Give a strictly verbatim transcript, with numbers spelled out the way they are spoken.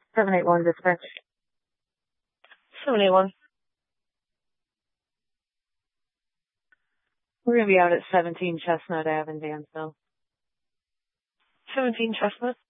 seven eight one dispatch. seven eight one. We're going to be out at seventeen Chestnut Ave in Dansville. seventeen Chestnut.